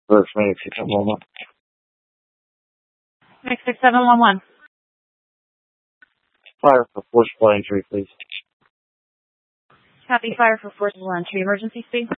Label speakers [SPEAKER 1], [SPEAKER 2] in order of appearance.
[SPEAKER 1] First, Medic 6711.
[SPEAKER 2] Medic 6711.
[SPEAKER 1] Fire for forcible entry, please.
[SPEAKER 2] Copy, fire for forcible entry. Emergency speed.